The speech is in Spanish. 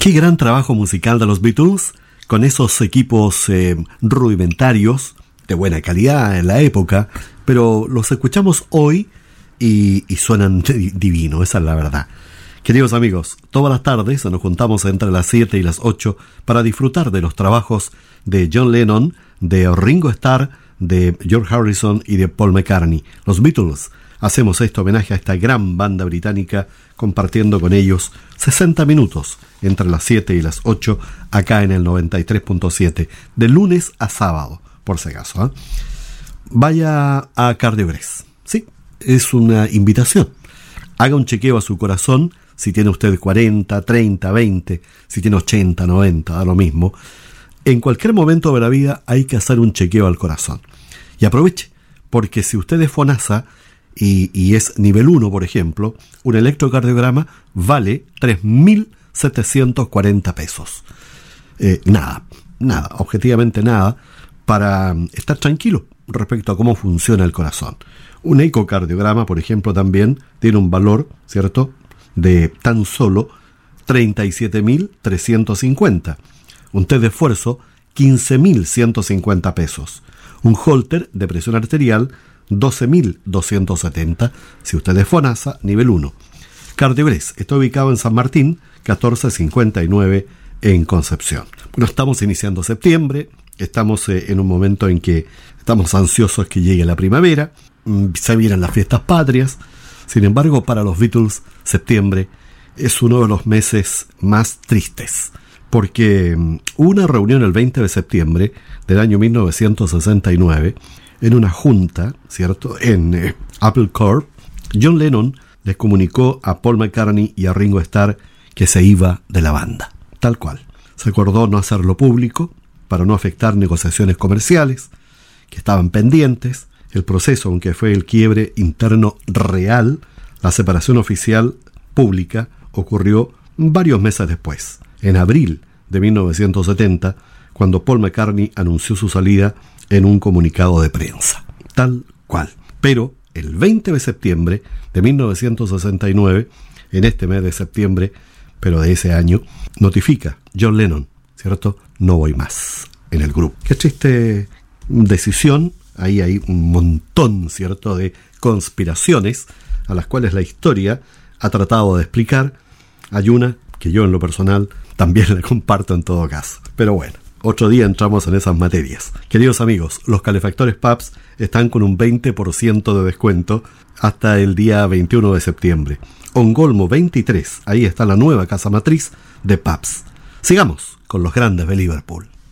Qué gran trabajo musical de los Beatles, con esos equipos rudimentarios, de buena calidad en la época, pero los escuchamos hoy y suenan divino, esa es la verdad. Queridos amigos, todas las tardes nos juntamos entre las 7 y las 8 para disfrutar de los trabajos de John Lennon, de Ringo Starr, de George Harrison y de Paul McCartney. Los Beatles. Hacemos este homenaje a esta gran banda británica compartiendo con ellos 60 minutos entre las 7 y las 8 acá en el 93.7 de lunes a sábado, por si acaso. Vaya a Cardiogrés. Sí, es una invitación. Haga un chequeo a su corazón si tiene usted 40, 30, 20, si tiene 80, 90, da lo mismo. En cualquier momento de la vida hay que hacer un chequeo al corazón. Y aproveche, porque si usted es FONASA y es nivel 1, por ejemplo, un electrocardiograma vale 3.740 pesos. Nada, objetivamente nada, para estar tranquilo respecto a cómo funciona el corazón. Un ecocardiograma, por ejemplo, también tiene un valor, ¿cierto?, de tan solo 37.350. Un test de esfuerzo, 15.150 pesos. Un holter de presión arterial, 12.270, si usted es FONASA, nivel 1. Cardiogrés está ubicado en San Martín, 1459 en Concepción. Bueno, estamos iniciando septiembre, estamos en un momento en que estamos ansiosos que llegue la primavera, se vienen las fiestas patrias. Sin embargo, para los Beatles, septiembre es uno de los meses más tristes, porque hubo una reunión el 20 de septiembre del año 1969, en una junta, ¿cierto?, en Apple Corp. John Lennon les comunicó a Paul McCartney y a Ringo Starr que se iba de la banda, tal cual. Se acordó no hacerlo público para no afectar negociaciones comerciales que estaban pendientes. El proceso, aunque fue el quiebre interno real, la separación oficial pública ocurrió varios meses después, en abril de 1970, cuando Paul McCartney anunció su salida en un comunicado de prensa, tal cual. Pero el 20 de septiembre de 1969, en este mes de septiembre, pero de ese año, notifica John Lennon, ¿cierto?, no voy más en el grupo. Qué triste decisión. Ahí hay un montón, ¿cierto?, de conspiraciones a las cuales la historia ha tratado de explicar. Hay una que yo en lo personal también la comparto en todo caso. Pero bueno, otro día entramos en esas materias. Queridos amigos, los calefactores Pabst están con un 20% de descuento hasta el día 21 de septiembre. Ongolmo 23, ahí está la nueva casa matriz de Pabst. Sigamos con los grandes de Liverpool.